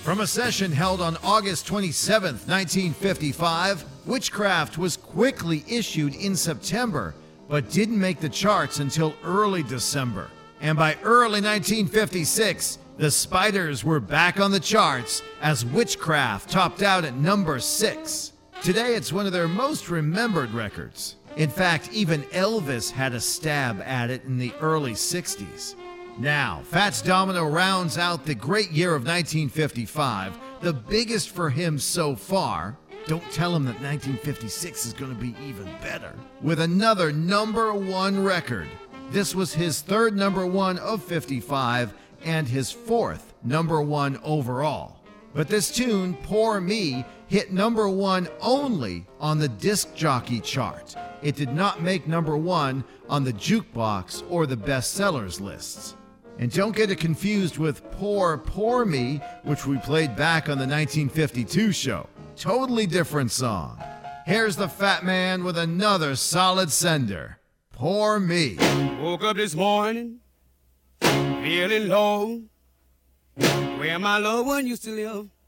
From a session held on August 27, 1955, Witchcraft was quickly issued in September, but didn't make the charts until early December. And by early 1956, the Spiders were back on the charts as Witchcraft topped out at number 6. Today, it's one of their most remembered records. In fact, even Elvis had a stab at it in the early 60s. Now, Fats Domino rounds out the great year of 1955, the biggest for him so far. Don't tell him that 1956 is going to be even better. With another number 1 record. This was his third number 1 of 55 and his fourth number 1 overall. But this tune, Poor Me, hit number 1 only on the disc jockey chart. It did not make number 1 on the jukebox or the bestsellers lists. And don't get it confused with Poor, Poor Me, which we played back on the 1952 show. Totally different song. Here's the Fat Man with another solid sender. Poor Me. Woke up this morning, feeling low, where my loved one used to live.